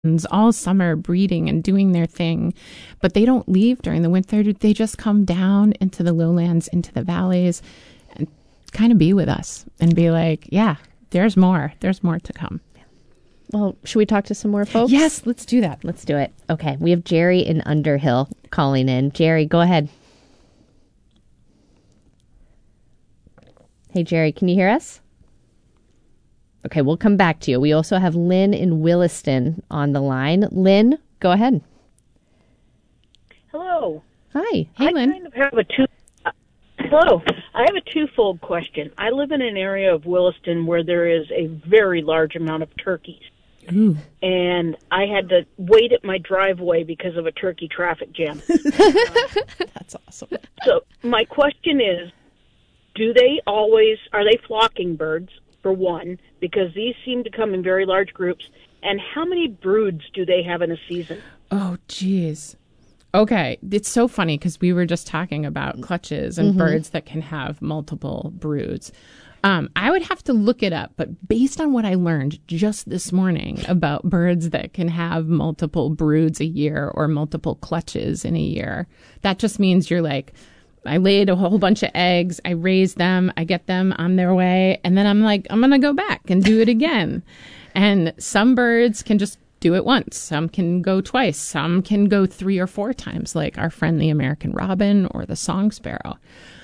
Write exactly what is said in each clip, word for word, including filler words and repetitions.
all summer breeding and doing their thing, but they don't leave during the winter. They just come down into the lowlands, into the valleys, and kind of be with us and be like, yeah, there's more. There's more to come. Well, should we talk to some more folks? Yes, let's do that. Let's do it. Okay, we have Jerry in Underhill calling in. Jerry, go ahead. Hey, Jerry, can you hear us? Okay, we'll come back to you. We also have Lynn in Williston on the line. Lynn, go ahead. Hello. Hi. Hey, I Lynn. kind of have a two. Uh, hello. I have a twofold question. I live in an area of Williston where there is a very large amount of turkeys. Ooh. And I had to wait at my driveway because of a turkey traffic jam. That's awesome. So my question is, do they always, are they flocking birds, for one, because these seem to come in very large groups, and how many broods do they have in a season? Oh, geez. Okay. It's so funny because we were just talking about clutches and mm-hmm. birds that can have multiple broods. Um, I would have to look it up, but based on what I learned just this morning about birds that can have multiple broods a year or multiple clutches in a year, that just means you're like, I laid a whole bunch of eggs, I raise them, I get them on their way, and then I'm like, I'm going to go back and do it again. And some birds can just do it once. Some can go twice. Some can go three or four times, like our friend the American robin or the song sparrow.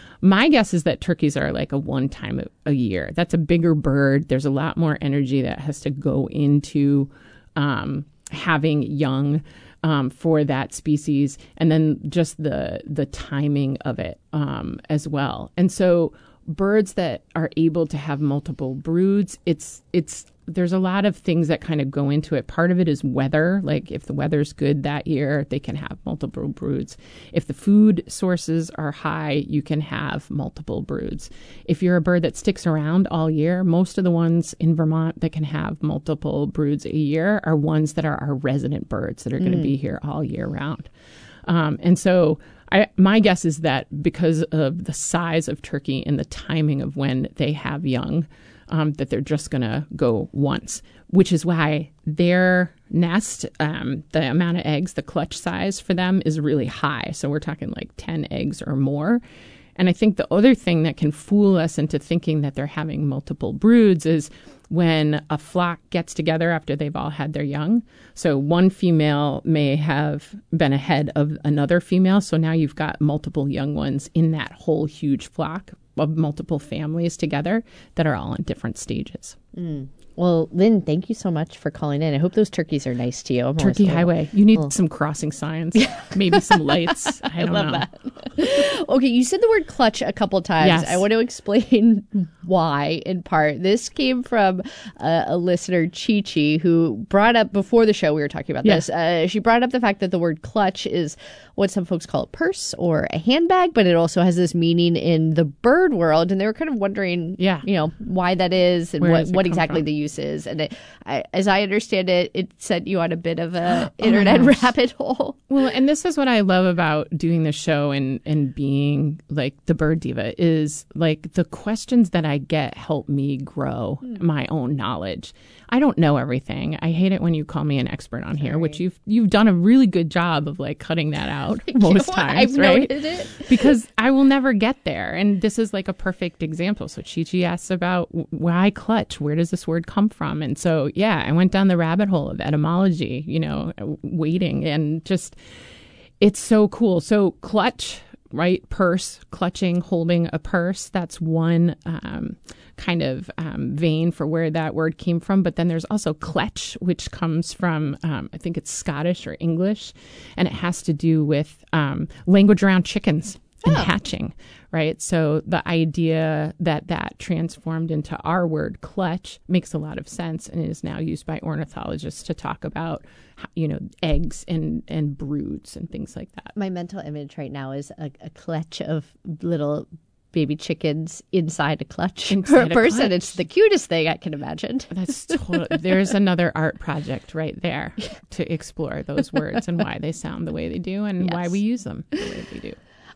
My guess is that turkeys are like a one time a year. That's a bigger bird. There's a lot more energy that has to go into um, having young um, for that species. And then just the the timing of it um, as well. And so birds that are able to have multiple broods, it's it's there's a lot of things that kind of go into it. Part of it is weather. Like if the weather's good that year, they can have multiple broods. If the food sources are high, you can have multiple broods. If you're a bird that sticks around all year, most of the ones in Vermont that can have multiple broods a year are ones that are our resident birds that are mm. going to be here all year round. Um, and so I, my guess is that because of the size of turkey and the timing of when they have young, Um, that they're just going to go once, which is why their nest, um, the amount of eggs, the clutch size for them is really high. So we're talking like ten eggs or more. And I think the other thing that can fool us into thinking that they're having multiple broods is when a flock gets together after they've all had their young. So one female may have been ahead of another female. So now you've got multiple young ones in that whole huge flock of multiple families together that are all in different stages. Mm. Well, Lynn, thank you so much for calling in. I hope those turkeys are nice to you. I'm Turkey Highway. You need oh. some crossing signs, maybe some lights. I don't I love know. That. Okay, you said the word clutch a couple times. Yes. I want to explain why, in part. This came from uh, a listener, Chi Chi, who brought up, before the show we were talking about yeah. this, uh, she brought up the fact that the word clutch is what some folks call a purse or a handbag, but it also has this meaning in the bird world. And they were kind of wondering, yeah. you know, why that is and Where what, what exactly from? the use is. And it, I, as I understand it, it sent you on a bit of a internet oh rabbit hole. Well, and this is what I love about doing the show and, and being like the bird diva is like the questions that I get help me grow mm. my own knowledge. I don't know everything. I hate it when you call me an expert on here, Sorry. which you've you've done a really good job of like cutting that out most times, I've right? noted it. Because I will never get there. And this is like a perfect example. So Chi Chi asks about why clutch? Where does this word come from? And so, yeah, I went down the rabbit hole of etymology, you know, waiting and just, it's so cool. So clutch, right? Purse, clutching, holding a purse. That's one um, kind of um, vein for where that word came from. But then there's also cletch, which comes from, um, I think it's Scottish or English, and it has to do with um, language around chickens and oh. hatching, right? So the idea that that transformed into our word clutch makes a lot of sense and is now used by ornithologists to talk about, you know, eggs and, and broods and things like that. My mental image right now is a, a clutch of little baby chickens inside a clutch inside per a person. Clutch. It's the cutest thing I can imagine. That's totally, there's another art project right there to explore those words and why they sound the way they do and yes. why we use them the way they do.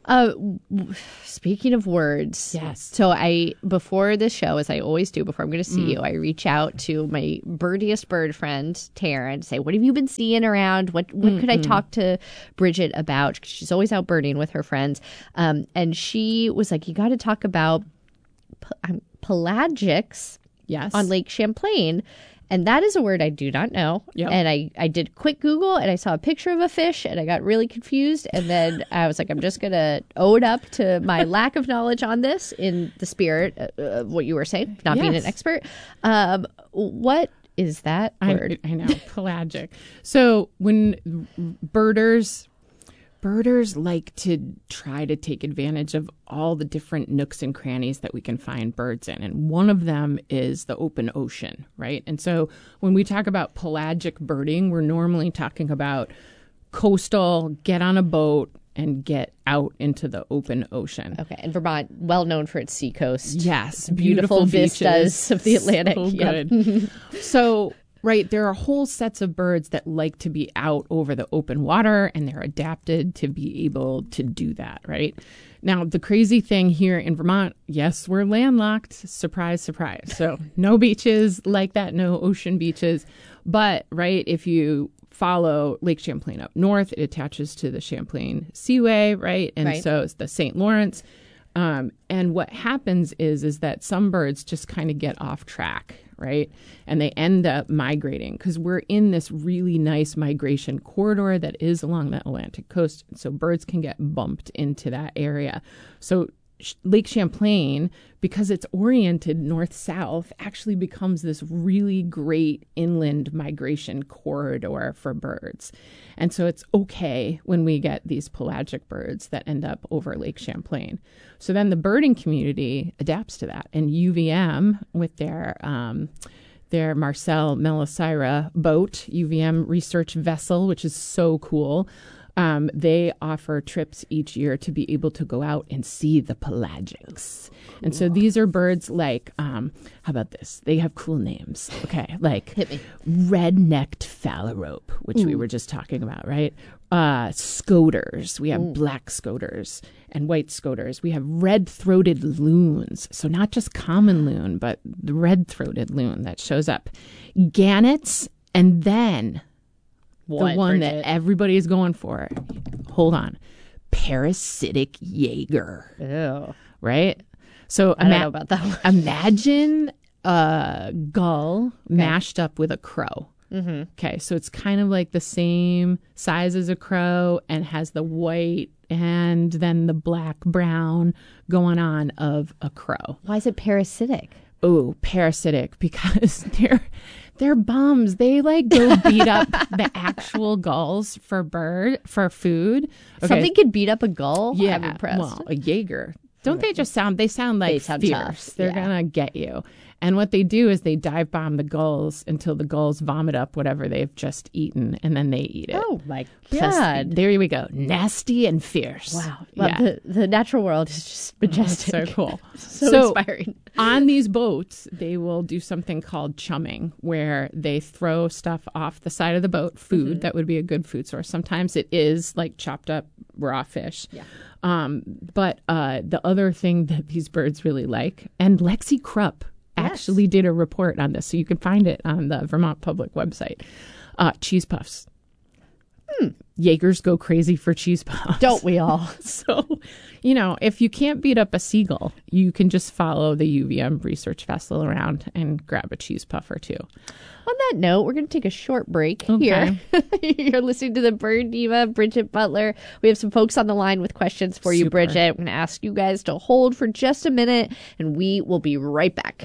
Uh, w- speaking of words, Yes. So I before this show, as I always do before I'm going to see mm. you, I reach out to my birdiest bird friend Tara and say, "What have you been seeing around? What what mm-hmm. could I talk to Bridget about? 'Cause she's always out birding with her friends." Um, and she was like, "You got to talk about p- pelagics, yes, on Lake Champlain." And that is a word I do not know. Yep. And I, I did quick Google and I saw a picture of a fish and I got really confused. And then I was like, I'm just going to owe it up to my lack of knowledge on this in the spirit of what you were saying, not yes. being an expert. Um, what is that word? I, I know, pelagic. So when birders... Birders like to try to take advantage of all the different nooks and crannies that we can find birds in. And one of them is the open ocean, right? And so when we talk about pelagic birding, we're normally talking about coastal, get on a boat and get out into the open ocean. Okay. And Vermont, well known for its seacoast. Yes. Beautiful, beautiful vistas beaches. Of the Atlantic. So yep. good. So... Right. There are whole sets of birds that like to be out over the open water, and they're adapted to be able to do that. Right. Now, the crazy thing here in Vermont, yes, we're landlocked. Surprise, surprise. So no beaches like that, no ocean beaches. But right, if you follow Lake Champlain up north, it attaches to the Champlain Seaway. Right. And right. so it's the Saint Lawrence. Um, and what happens is, is that some birds just kind of get off track, right? And they end up migrating because we're in this really nice migration corridor that is along the Atlantic coast. So birds can get bumped into that area. So Lake Champlain, because it's oriented north-south, actually becomes this really great inland migration corridor for birds. And so it's okay when we get these pelagic birds that end up over Lake Champlain. So then the birding community adapts to that. And U V M, with their um, their Marcel Melisira boat, U V M research vessel, which is so cool, Um, they offer trips each year to be able to go out and see the pelagics. And so these are birds like, um, how about this? They have cool names. Okay, like Hit me. red-necked phalarope, which Ooh. we were just talking about, right? Uh, scoters. We have Ooh. black scoters and white scoters. We have red-throated loons. So not just common loon, but the red-throated loon that shows up. Gannets, and then... What, the one Bridget? that everybody is going for. Hold on. Parasitic Jaeger. Ew. Right? So I ima- don't know about that one. Imagine a gull okay. mashed up with a crow. Mm-hmm. Okay, so it's kind of like the same size as a crow and has the white and then the black brown going on of a crow. Why is it parasitic? Oh, parasitic because they're they're bums. They like go beat up the actual gulls for bird for food. Okay. Something could beat up a gull? Yeah, I'm impressed. Well, a Jaeger. Don't they just sound? They sound like they sound fierce. tough. They're yeah. gonna get you. And what they do is they dive bomb the gulls until the gulls vomit up whatever they've just eaten, and then they eat it. Oh my Just- God! there we go. Nasty and fierce. Wow. Well, yeah. the, the natural world is just majestic. So cool. so, So- inspiring. On these boats, they will do something called chumming, where they throw stuff off the side of the boat, food Mm-hmm. that would be a good food source. Sometimes it is like chopped up raw fish. Yeah. Um, but uh, the other thing that these birds really like, and Lexi Krupp actually did a report on this, so you can find it on the Vermont Public website, uh, cheese puffs. Hmm. Jaegers go crazy for cheese puffs. Don't we all? So, you know, if you can't beat up a seagull, you can just follow the U V M research vessel around and grab a cheese puff or two. On that note, we're going to take a short break Okay. here. You're listening to the Bird Diva, Bridget Butler. We have some folks on the line with questions for you, Super. Bridget. I'm going to ask you guys to hold for just a minute, and we will be right back.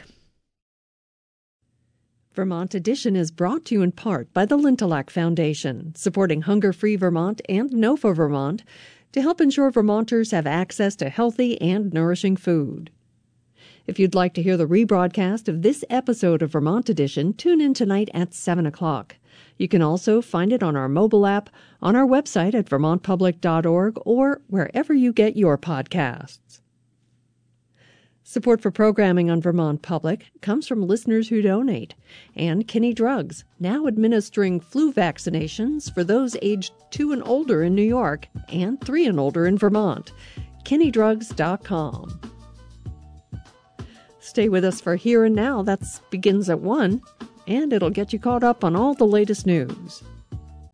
Vermont Edition is brought to you in part by the Lintelak Foundation, supporting Hunger-Free Vermont and NOFA Vermont to help ensure Vermonters have access to healthy and nourishing food. If you'd like to hear the rebroadcast of this episode of Vermont Edition, tune in tonight at seven o'clock. You can also find it on our mobile app, on our website at vermont public dot org, or wherever you get your podcasts. Support for programming on Vermont Public comes from listeners who donate, and Kinney Drugs, now administering flu vaccinations for those aged two and older in New York and three and older in Vermont. kinney drugs dot com. Stay with us for Here and Now. That begins at one, and it'll get you caught up on all the latest news.